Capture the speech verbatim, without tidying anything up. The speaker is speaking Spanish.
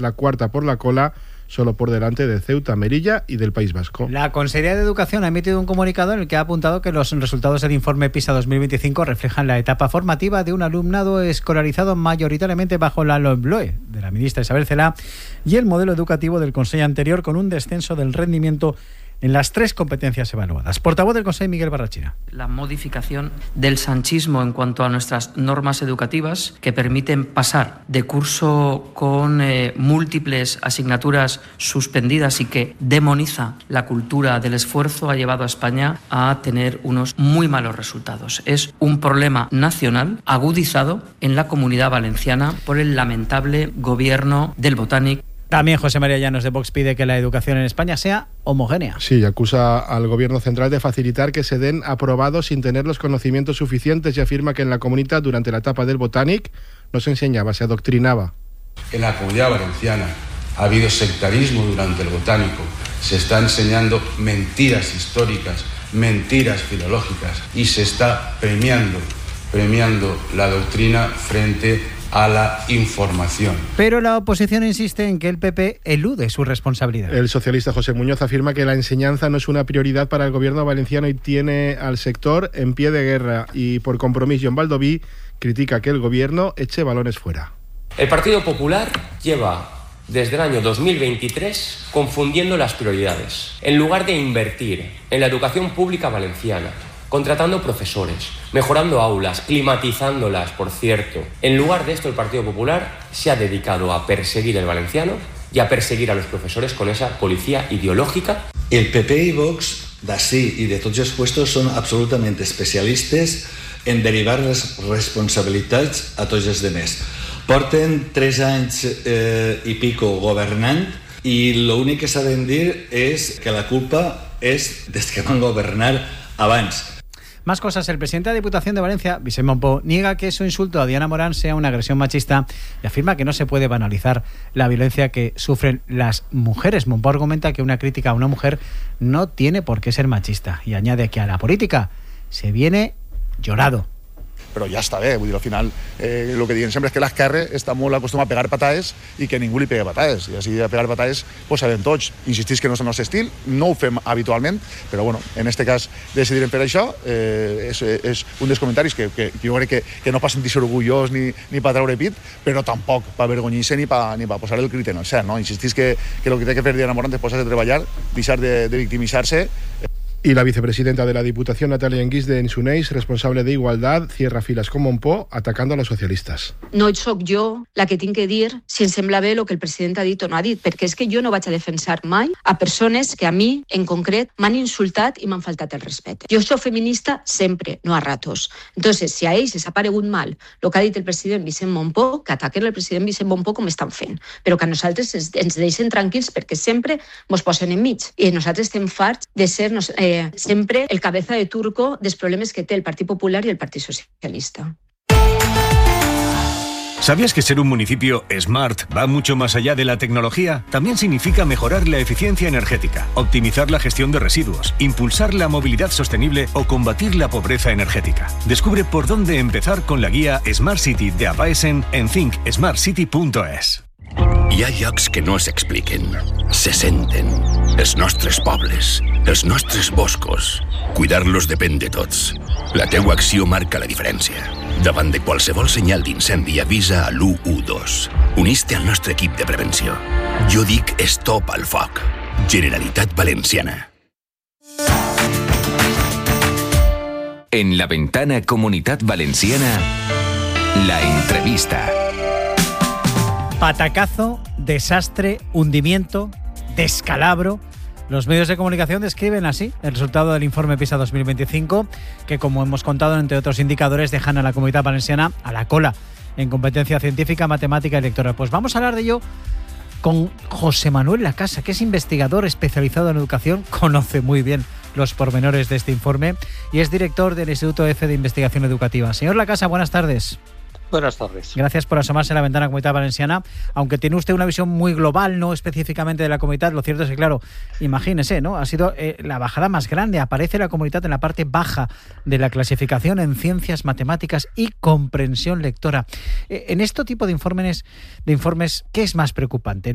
la cuarta por la cola, solo por delante de Ceuta, Melilla y del País Vasco. La Consejería de Educación ha emitido un comunicado en el que ha apuntado que los resultados del informe PISA dos mil veinticinco reflejan la etapa formativa de un alumnado escolarizado mayoritariamente bajo la LOMLOE de la ministra Isabel Celaá y el modelo educativo del Consejo anterior, con un descenso del rendimiento en las tres competencias evaluadas. Portavoz del Consejo, Miguel Barrachina. La modificación del sanchismo en cuanto a nuestras normas educativas, que permiten pasar de curso con eh, múltiples asignaturas suspendidas y que demoniza la cultura del esfuerzo, ha llevado a España a tener unos muy malos resultados. Es un problema nacional agudizado en la Comunidad Valenciana por el lamentable gobierno del Botánic. También José María Llanos de Vox pide que la educación en España sea homogénea. Sí, acusa al gobierno central de facilitar que se den aprobados sin tener los conocimientos suficientes y afirma que en la comunidad durante la etapa del Botánic no se enseñaba, se adoctrinaba. En la Comunidad Valenciana ha habido sectarismo durante el Botánico, se está enseñando mentiras históricas, mentiras filológicas y se está premiando, premiando la doctrina frente a la información. Pero la oposición insiste en que el P P elude su responsabilidad. El socialista José Muñoz afirma que la enseñanza no es una prioridad para el gobierno valenciano y tiene al sector en pie de guerra, y por compromiso en Baldoví critica que el gobierno eche balones fuera. El Partido Popular lleva desde el año dos mil veintitrés confundiendo las prioridades. En lugar de invertir en la educación pública valenciana, contratando profesores, mejorando aulas, climatizándolas, por cierto. En lugar de esto, el Partido Popular se ha dedicado a perseguir el valenciano y a perseguir a los profesores con esa policía ideológica. El P P y Vox, d'ací y de tots els puestos, són absolutament especialistes en derivar les responsabilitats a tots els demés. Porten tres anys eh, i pico governant i l'únic que saben dir és que la culpa és des que van governar abans. Más cosas. El presidente de la Diputación de Valencia, Vicent Mompó, niega que su insulto a Diana Morán sea una agresión machista y afirma que no se puede banalizar la violencia que sufren las mujeres. Mompó argumenta que una crítica a una mujer no tiene por qué ser machista y añade que a la política se viene llorado. Però ja està bé, vull dir, al final eh, el que diuen sempre és que l'esquerra està molt acostumat a pegar patades i que ningú li pega patades, i així a pegar patades pues sabem tots. Insistís que no és el nostre estil, no ho fem habitualment, però bueno, en este cas decidirem per això. Eh, és, és un dels comentaris que, que, que jo crec que, que no per sentir-se orgullós ni, ni per treure pit, però tampoc per avergonyir-se ni per ni pa posar el crit en el cel, no? Insistís que, que el que té que fer Diana Morán és posar-se a treballar, deixar de, de victimitzar-se. Y la vicepresidenta de la Diputación, Natalia Enguís de Ensuneix, responsable de Igualdad, cierra filas con Mompó, atacando a los socialistas. No soc jo la que tinc que dir si em sembla bé el que el president ha dit o no ha dit, perquè és que jo no vaig a defensar mai a persones que a mi, en concret, m'han insultat i m'han faltat el respecte. Jo soc feminista sempre, no a ratos. Entonces, si a ells els ha paregut mal el que ha dit el president Vicent Mompó, que ataquen el president Vicent Mompó com estan fent, però que a nosaltres ens deixen tranquils perquè sempre mos posen enmig. I nosaltres estem farts de ser eh, sempre el cabeza de turco dels problemes que té el Partit Popular i el Partit Socialista. ¿Sabías que ser un municipio smart va mucho más allá de la tecnología? También significa mejorar la eficiencia energética, optimizar la gestión de residuos, impulsar la movilidad sostenible o combatir la pobreza energética. Descubre por dónde empezar con la guía Smart City de Apaesen en think smart city punto es. Hi ha llocs que no s'expliquen, se senten. Els nostres pobles, els nostres boscos. Cuidar-los depèn de tots. La teua acció marca la diferència. Davant de qualsevol senyal d'incendi, avisa a l'u u dos. Unís-te al nostre equip de prevenció. Jo dic stop al foc. Generalitat Valenciana. En La Ventana Comunitat Valenciana, la entrevista. Patacazo, desastre, hundimiento, descalabro. Los medios de comunicación describen así el resultado del informe PISA dos mil veinticinco, que, como hemos contado, entre otros indicadores, dejan a la Comunidad Valenciana a la cola en competencia científica, matemática y lectora. Pues vamos a hablar de ello con José Manuel Lacasa, que es investigador especializado en educación, conoce muy bien los pormenores de este informe y es director del Instituto F de Investigación Educativa. Señor Lacasa, buenas tardes. Buenas tardes. Gracias por asomarse a la ventana Comunidad Valenciana. Aunque tiene usted una visión muy global, no específicamente de la comunidad, lo cierto es que, claro, imagínese, ¿no? Ha sido eh, la bajada más grande. Aparece la comunidad en la parte baja de la clasificación en ciencias, matemáticas y comprensión lectora. Eh, en este tipo de informes, de informes, ¿qué es más preocupante?